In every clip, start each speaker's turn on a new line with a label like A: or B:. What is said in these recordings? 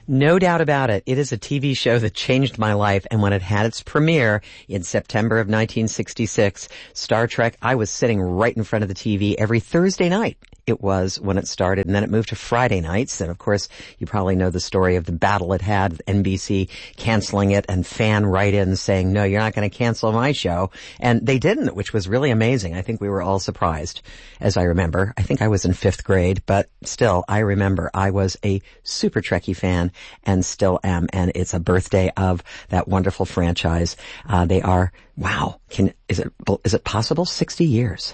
A: No doubt about it. It is a TV show that changed my life. And when it had its premiere in September of 1966, Star Trek, I was sitting right in front of the TV every Thursday night. It was when it started, and then it moved to Friday nights. And of course, you probably know the story of the battle it had with NBC canceling it and fan write-ins saying, no, you're not going to cancel my show. And they didn't, which was really amazing. I think we were all surprised, as I remember. I think I was in 5th grade, but still, I remember I was a super Trekkie fan and still am. And it's a birthday of that wonderful franchise. They are, wow, is it possible? 60 years.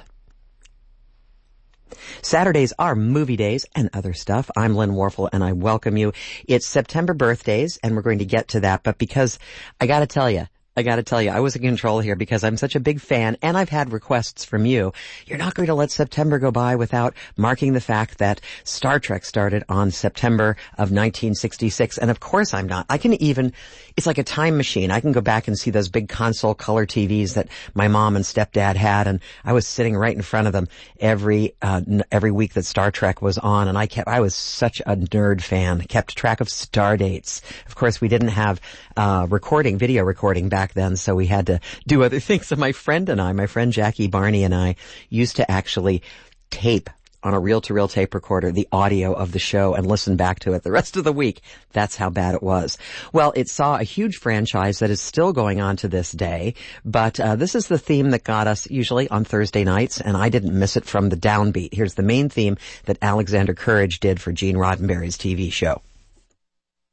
A: Saturdays are movie days and other stuff. I'm Lynn Warfel and I welcome you. It's September birthdays and we're going to get to that. But because I got to tell you, I was in control here because I'm such a big fan and I've had requests from you. You're not going to let September go by without marking the fact that Star Trek started on September of 1966. And of course I'm not. It's like a time machine. I can go back and see those big console color TVs that my mom and stepdad had. And I was sitting right in front of them every week that Star Trek was on. And I was such a nerd fan, kept track of star dates. Of course, we didn't have, video recording back then, so we had to do other things. So my friend Jackie Barney and I used to actually tape on a reel-to-reel tape recorder the audio of the show and listen back to it the rest of the week. That's how bad it was. Well, it saw a huge franchise that is still going on to this day, but this is the theme that got us usually on Thursday nights, and I didn't miss it from the downbeat. Here's the main theme that Alexander Courage did for Gene Roddenberry's TV show.